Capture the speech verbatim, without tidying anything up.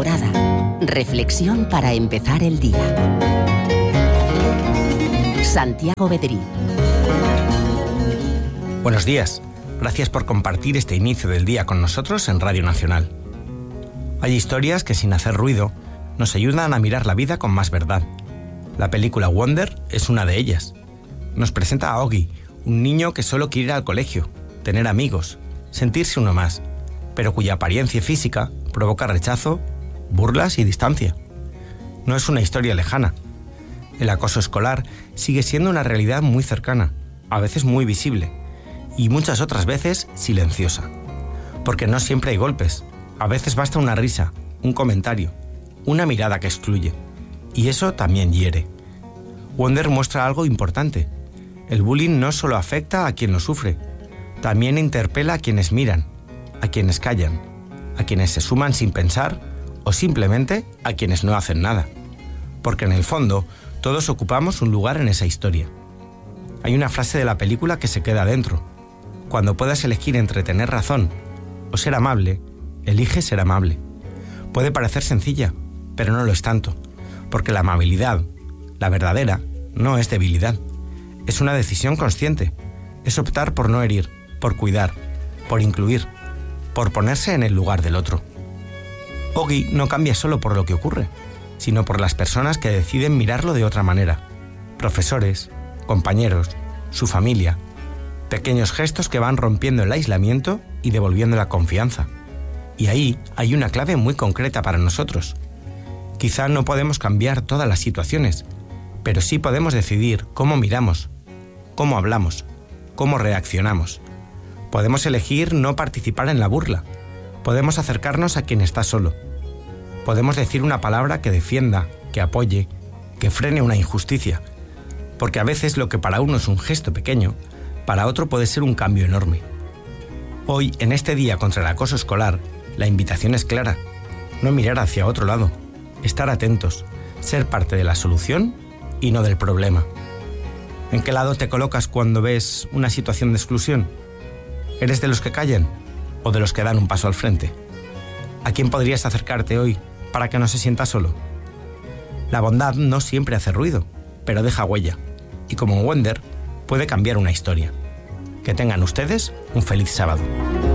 Alborada. Reflexión para empezar el día. Santiago Bedrí. Buenos días. Gracias por compartir este inicio del día con nosotros en Radio Nacional. Hay historias que, sin hacer ruido, nos ayudan a mirar la vida con más verdad. La película Wonder es una de ellas. Nos presenta a Oggy, un niño que solo quiere ir al colegio, tener amigos, sentirse uno más, pero cuya apariencia física provoca rechazo, burlas y distancia. No es una historia lejana. El acoso escolar sigue siendo una realidad muy cercana, a veces muy visible, y muchas otras veces silenciosa. Porque no siempre hay golpes, a veces basta una risa, un comentario, una mirada que excluye, y eso también hiere. Wonder muestra algo importante. El bullying no solo afecta a quien lo sufre, también interpela a quienes miran, a quienes callan, a quienes se suman sin pensar o simplemente a quienes no hacen nada. Porque en el fondo, todos ocupamos un lugar en esa historia. Hay una frase de la película que se queda dentro. Cuando puedas elegir entre tener razón o ser amable, elige ser amable. Puede parecer sencilla, pero no lo es tanto, porque la amabilidad, la verdadera, no es debilidad. Es una decisión consciente. Es optar por no herir, por cuidar, por incluir, por ponerse en el lugar del otro. Oggy no cambia solo por lo que ocurre, sino por las personas que deciden mirarlo de otra manera. Profesores, compañeros, su familia. Pequeños gestos que van rompiendo el aislamiento y devolviendo la confianza. Y ahí hay una clave muy concreta para nosotros. Quizá no podemos cambiar todas las situaciones, pero sí podemos decidir cómo miramos, cómo hablamos, cómo reaccionamos. Podemos elegir no participar en la burla. Podemos acercarnos a quien está solo. Podemos decir una palabra que defienda, que apoye, que frene una injusticia. Porque a veces lo que para uno es un gesto pequeño, para otro puede ser un cambio enorme. Hoy, en este día contra el acoso escolar, la invitación es clara. No mirar hacia otro lado. Estar atentos. Ser parte de la solución y no del problema. ¿En qué lado te colocas cuando ves una situación de exclusión? ¿Eres de los que callan o de los que dan un paso al frente? ¿A quién podrías acercarte hoy para que no se sienta solo? La bondad no siempre hace ruido, pero deja huella. Y como Wonder, puede cambiar una historia. Que tengan ustedes un feliz sábado.